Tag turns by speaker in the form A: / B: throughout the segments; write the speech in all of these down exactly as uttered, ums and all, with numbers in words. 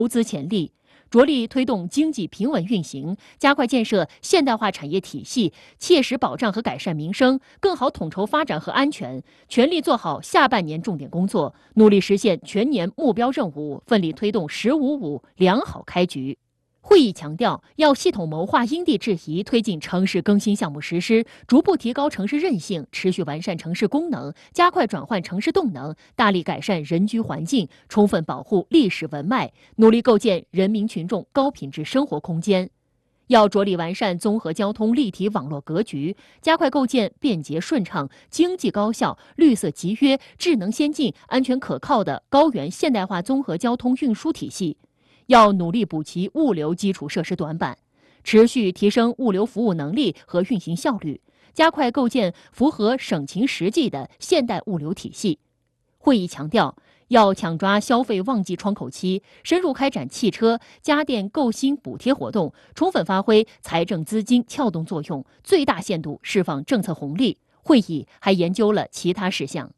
A: 投资潜力，着力推动经济平稳运行，加快建设现代化产业体系，切实保障和改善民生，更好统筹发展和安全，全力做好下半年重点工作，努力实现全年目标任务，奋力推动“十五五”良好开局。会议强调，要系统谋划因地制宜，推进城市更新项目实施，逐步提高城市韧性，持续完善城市功能，加快转换城市动能，大力改善人居环境，充分保护历史文脉，努力构建人民群众高品质生活空间。要着力完善综合交通立体网络格局，加快构建便捷顺畅、经济高效、绿色集约、智能先进、安全可靠的高原现代化综合交通运输体系。要努力补齐物流基础设施短板，持续提升物流服务能力和运行效率，加快构建符合省情实际的现代物流体系。会议强调，要抢抓消费旺季窗口期，深入开展汽车、家电购新补贴活动，充分发挥财政资金撬动作用，最大限度释放政策红利。会议还研究了其他事项。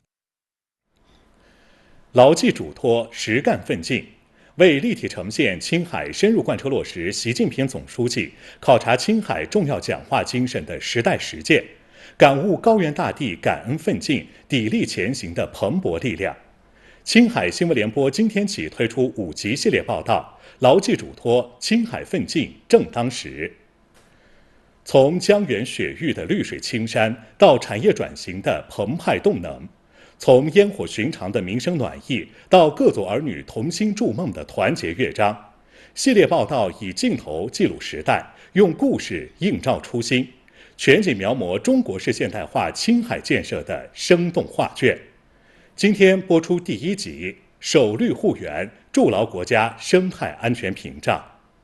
B: 牢记嘱托，实干奋进。为立体呈现青海深入贯彻落实习近平总书记考察青海重要讲话精神的时代实践，感悟高原大地感恩奋进、砥砺前行的蓬勃力量，青海新闻联播今天起推出五集系列报道，牢记嘱托，青海奋进正当时。从江源雪域的绿水青山到产业转型的澎湃动能，从烟火寻常的民生暖意到各族儿女同心筑梦的团结乐章，系列报道以镜头记录时代，用故事映照初心，全景描摹中国式现代化青海建设的生动画卷。今天播出第一集，守绿护园，筑牢国家生态安全屏障。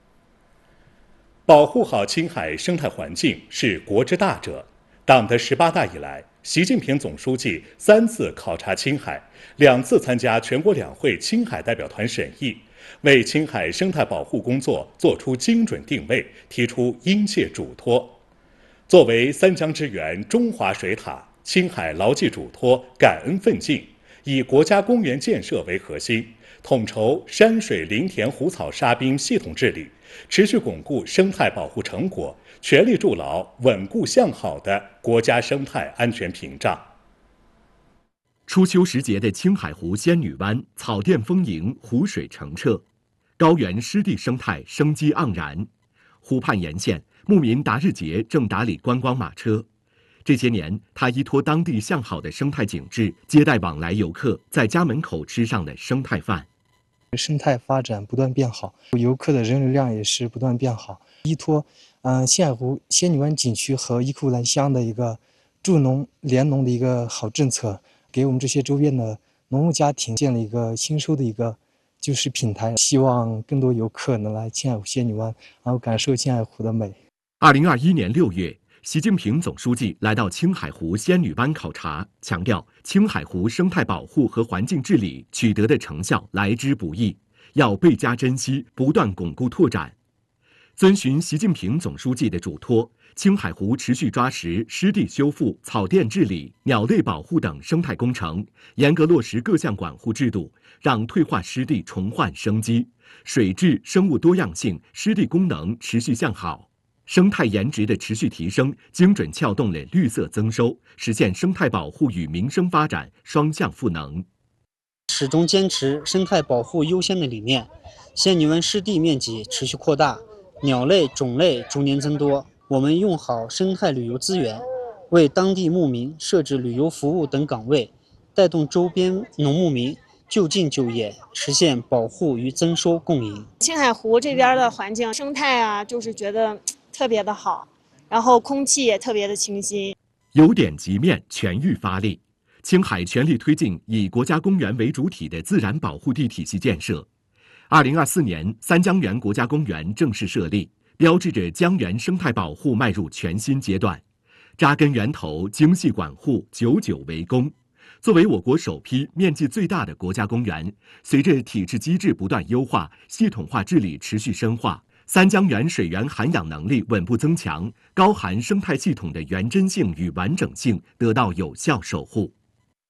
B: 保护好青海生态环境是国之大者。党的十八大以来，习近平总书记三次考察青海，两次参加全国两会青海代表团审议，为青海生态保护工作作出精准定位，提出殷切嘱托。作为三江之源、中华水塔，青海牢记嘱托、感恩奋进，以国家公园建设为核心，统筹山水林田湖草沙滨系统治理，持续巩固生态保护成果，全力筑牢稳固向好的国家生态安全屏障。
C: 初秋时节的青海湖仙女湾草甸丰盈，湖水澄澈，高原湿地生态生机盎然。湖畔沿线，牧民达日节正打理观光马车。这些年，他依托当地向好的生态景致，接待往来游客在家门口吃上的生态饭。
D: 生态发展不断变好，游客的人流量也是不断变好。依托，嗯、呃，青海湖仙女湾景区和伊库兰乡的一个助农联农的一个好政策，给我们这些周边的农牧家庭建了一个新收的一个就是平台。希望更多游客能来青海湖仙女湾，然后感受青海湖的美。
C: 二零二一年六月，习近平总书记来到青海湖仙女湾考察，强调青海湖生态保护和环境治理取得的成效来之不易，要倍加珍惜，不断巩固拓展。遵循习近平总书记的嘱托，青海湖持续抓实湿地修复、草甸治理、鸟类保护等生态工程，严格落实各项管护制度，让退化湿地重焕生机，水质、生物多样性、湿地功能持续向好。生态颜值的持续提升，精准撬动了绿色增收，实现生态保护与民生发展双向赋能。
E: 始终坚持生态保护优先的理念，仙女湾湿地面积持续扩大，鸟类种类逐年增多。我们用好生态旅游资源，为当地牧民设置旅游服务等岗位，带动周边农牧民就近就业，实现保护与增收共赢。
F: 青海湖这边的环境生态啊，就是觉得特别的好，然后空气也特别的清新。
C: 由点及面，全域发力，青海全力推进以国家公园为主体的自然保护地体系建设。二零二四年，三江源国家公园正式设立，标志着江源生态保护迈入全新阶段。扎根源头，精细管护，久久为功。作为我国首批面积最大的国家公园，随着体制机制不断优化，系统化治理持续深化，三江源水源涵养能力稳步增强，高含生态系统的原真性与完整性得到有效守护。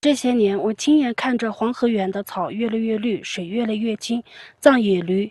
G: 这些年，我亲眼看着黄河源的草越来越绿，水越来越清，藏野驴